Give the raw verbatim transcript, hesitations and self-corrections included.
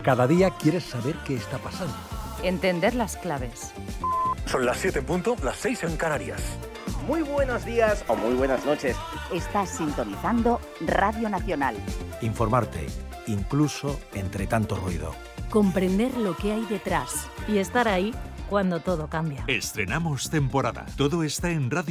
Cada día quieres saber qué está pasando. Entender las claves. Son las siete en punto, las seis en Canarias. Muy buenos días o muy buenas noches. Estás sintonizando Radio Nacional. Informarte, incluso entre tanto ruido. Comprender lo que hay detrás y estar ahí cuando todo cambia. Estrenamos temporada. Todo está en Radio